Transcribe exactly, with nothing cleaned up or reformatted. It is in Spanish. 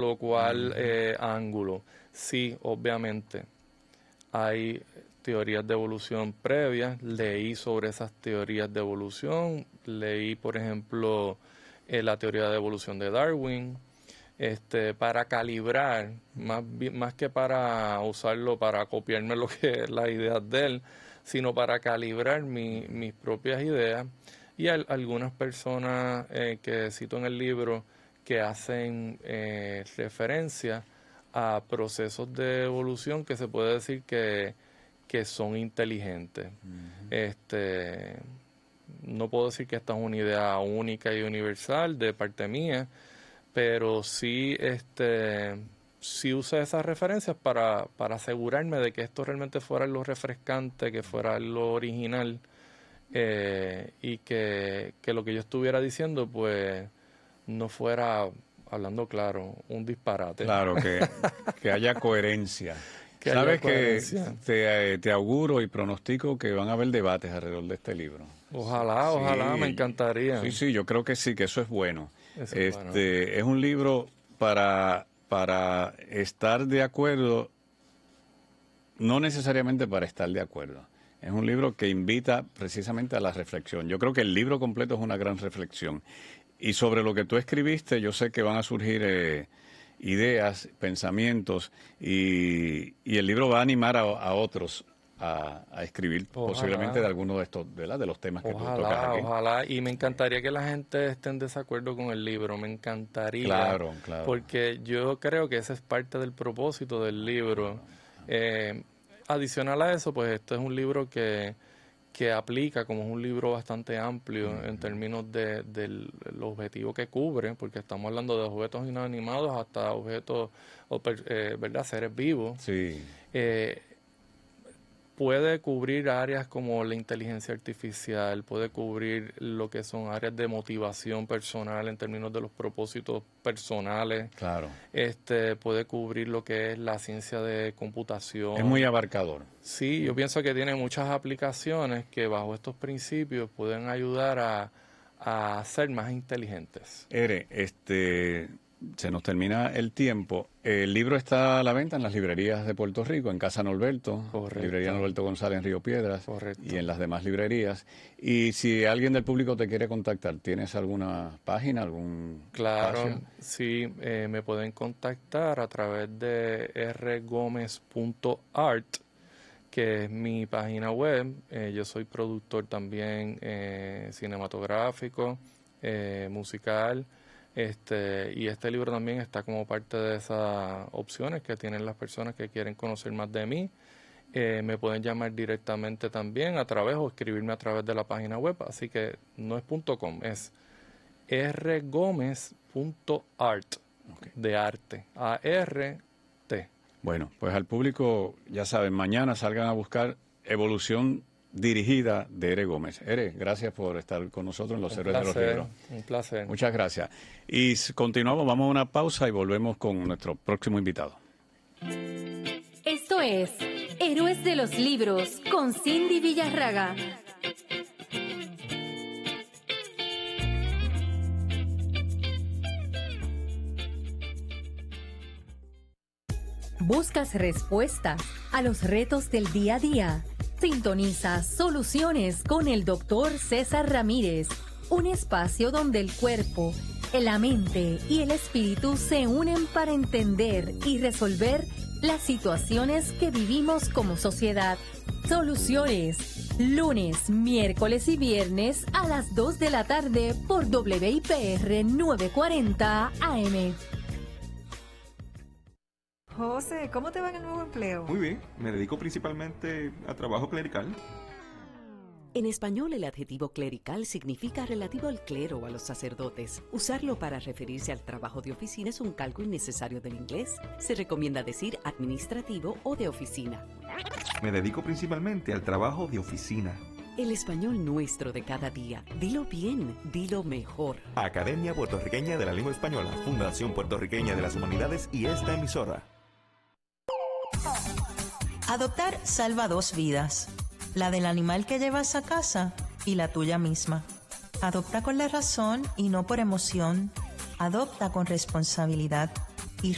bajo cuál eh, ángulo. Sí, obviamente, hay teorías de evolución previas, leí sobre esas teorías de evolución, leí, por ejemplo, eh, la teoría de evolución de Darwin, este, para calibrar, más, más que para usarlo para copiarme lo que es la idea de él, sino para calibrar mi, mis propias ideas. Y hay algunas personas eh, que cito en el libro que hacen eh, referencia a procesos de evolución que se puede decir que, que son inteligentes. Uh-huh. Este, no puedo decir que esta es una idea única y universal de parte mía, pero sí, este, sí usé esas referencias para, para asegurarme de que esto realmente fuera lo refrescante, que fuera lo original, eh, y que, que lo que yo estuviera diciendo, pues, no fuera, hablando claro, un disparate. Claro, que, que haya coherencia. Que Sabes haya coherencia. que te, te auguro y pronostico que van a haber debates alrededor de este libro. Ojalá, sí, ojalá, me encantaría. Sí, sí, yo creo que sí, que eso es bueno. Eso este, es bueno. Es un libro para, para estar de acuerdo, no necesariamente para estar de acuerdo. Es un libro que invita precisamente a la reflexión. Yo creo que el libro completo es una gran reflexión. Y sobre lo que tú escribiste, yo sé que van a surgir eh, ideas, pensamientos, y, y el libro va a animar a, a otros a, a escribir ojalá. Posiblemente de algunos de estos, ¿verdad? De los temas que ojalá, tú tocas aquí. Ojalá, y me encantaría que la gente esté en desacuerdo con el libro, me encantaría. Claro, claro. Porque yo creo que ese es parte del propósito del libro. Eh, adicional a eso, pues esto es un libro que... que aplica, como es un libro bastante amplio uh-huh. en términos de, del objetivo que cubre, porque estamos hablando de objetos inanimados hasta objetos, o, eh, ¿verdad?, seres vivos. Sí. Eh, puede cubrir áreas como la inteligencia artificial, puede cubrir lo que son áreas de motivación personal en términos de los propósitos personales. Claro. Este, puede cubrir lo que es la ciencia de computación. Es muy abarcador. Sí, yo pienso que tiene muchas aplicaciones que bajo estos principios pueden ayudar a, a ser más inteligentes. Ere, este... se nos termina el tiempo. El libro está a la venta en las librerías de Puerto Rico, en Casa Norberto, Correcto. Librería Norberto González en Río Piedras Correcto. Y en las demás librerías. Y si alguien del público te quiere contactar, ¿tienes alguna página, algún Claro, espacio? sí, eh, me pueden contactar a través de r gomez punto art, que es mi página web. Eh, yo soy productor también eh, cinematográfico, eh, musical. Este, y este libro también está como parte de esas opciones que tienen las personas que quieren conocer más de mí. Eh, me pueden llamar directamente también a través o escribirme a través de la página web. Así que no es .com, es r gomez punto art, okay. de arte, A R T. Bueno, pues al público, ya saben, mañana salgan a buscar Evolución dirigida de Ere Gómez. Ere, gracias por estar con nosotros en Los Héroes de los Libros. Un placer. Muchas gracias. Y continuamos, vamos a una pausa y volvemos con nuestro próximo invitado. Esto es Héroes de los Libros con Cindy Villarraga. ¿Buscas respuestas a los retos del día a día? Sintoniza Soluciones con el doctor César Ramírez, un espacio donde el cuerpo, la mente y el espíritu se unen para entender y resolver las situaciones que vivimos como sociedad. Soluciones, lunes, miércoles y viernes a las dos de la tarde por W I P R novecientos cuarenta A M. José, ¿cómo te va en el nuevo empleo? Muy bien, me dedico principalmente a trabajo clerical. En español, el adjetivo clerical significa relativo al clero o a los sacerdotes. Usarlo para referirse al trabajo de oficina es un calco innecesario del inglés. Se recomienda decir administrativo o de oficina. Me dedico principalmente al trabajo de oficina. El español nuestro de cada día. Dilo bien, dilo mejor. Academia Puertorriqueña de la Lengua Española, Fundación Puertorriqueña de las Humanidades y esta emisora. Adoptar salva dos vidas, la del animal que llevas a casa y la tuya misma. Adopta con la razón y no por emoción. Adopta con responsabilidad.